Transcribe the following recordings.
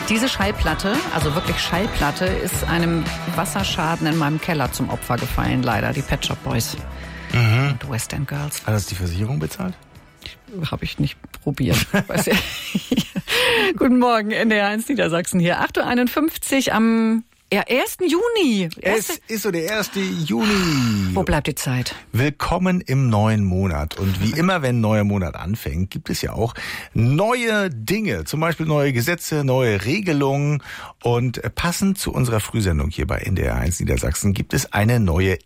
Diese Schallplatte, also wirklich Schallplatte, ist einem Wasserschaden in meinem Keller zum Opfer gefallen, leider. Die Pet Shop Boys und West End Girls. Hat das die Versicherung bezahlt? Habe ich nicht probiert. Weiß ja. Guten Morgen, NDR1 Niedersachsen hier. 8.51 Uhr am 1. Juni. Es ist so der 1. Juni. Wo bleibt die Zeit? Willkommen im neuen Monat. Und wie immer, wenn ein neuer Monat anfängt, gibt es ja auch neue Dinge. Zum Beispiel neue Gesetze, neue Regelungen. Und passend zu unserer Frühsendung hier bei NDR1 Niedersachsen gibt es eine neue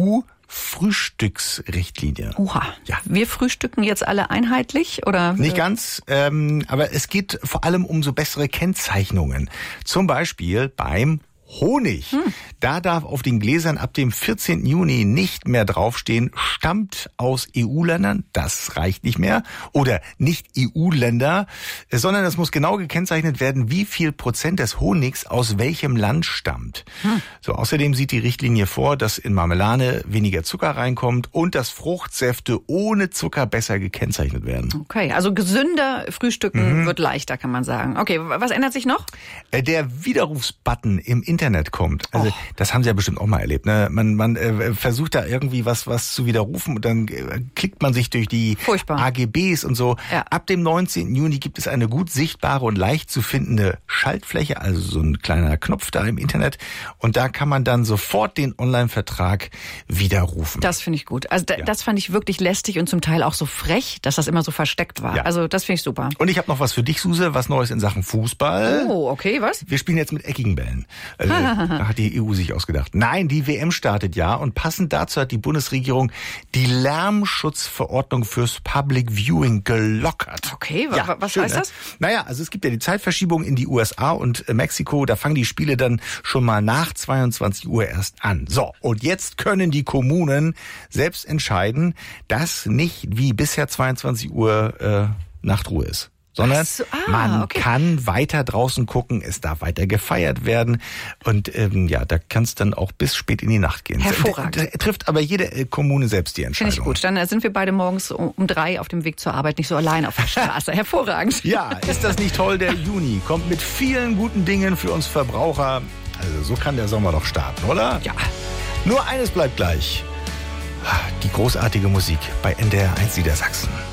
EU-Frühstücksrichtlinie. Oha. Ja. Wir frühstücken jetzt alle einheitlich, oder? Nicht ganz, aber es geht vor allem um so bessere Kennzeichnungen. Zum Beispiel beim Honig. Da darf auf den Gläsern ab dem 14. Juni nicht mehr draufstehen, stammt aus EU-Ländern, das reicht nicht mehr, oder nicht EU-Länder, sondern es muss genau gekennzeichnet werden, wie viel Prozent des Honigs aus welchem Land stammt. So, außerdem sieht die Richtlinie vor, dass in Marmelade weniger Zucker reinkommt und dass Fruchtsäfte ohne Zucker besser gekennzeichnet werden. Okay, also gesünder frühstücken wird leichter, kann man sagen. Okay, was ändert sich noch? Der Widerrufsbutton im Internet kommt. Also das haben Sie ja bestimmt auch mal erlebt. Ne? Man versucht da irgendwie was zu widerrufen und dann klickt man sich durch die AGBs und so. Ja. Ab dem 19. Juni gibt es eine gut sichtbare und leicht zu findende Schaltfläche, also so ein kleiner Knopf da im Internet. Und da kann man dann sofort den Online-Vertrag widerrufen. Das finde ich gut. Also das fand ich wirklich lästig und zum Teil auch so frech, dass das immer so versteckt war. Ja. Also das finde ich super. Und ich habe noch was für dich, Suse, was Neues in Sachen Fußball. Oh, okay, was? Wir spielen jetzt mit eckigen Bällen. Hat die EU sich ausgedacht. Nein, die WM startet ja und passend dazu hat die Bundesregierung die Lärmschutzverordnung fürs Public Viewing gelockert. Okay, ja, was schön, heißt das? Naja, also es gibt ja die Zeitverschiebung in die USA und Mexiko. Da fangen die Spiele dann schon mal nach 22 Uhr erst an. So, und jetzt können die Kommunen selbst entscheiden, dass nicht wie bisher 22 Uhr Nachtruhe ist. Sondern man kann weiter draußen gucken, es darf weiter gefeiert werden und da kann es dann auch bis spät in die Nacht gehen. Hervorragend. Da trifft aber jede Kommune selbst die Entscheidung. Finde ich gut, dann sind wir beide morgens um 3 auf dem Weg zur Arbeit nicht so allein auf der Straße. Hervorragend. Ja, ist das nicht toll? Der Juni kommt mit vielen guten Dingen für uns Verbraucher. Also so kann der Sommer doch starten, oder? Ja. Nur eines bleibt gleich. Die großartige Musik bei NDR1 Niedersachsen.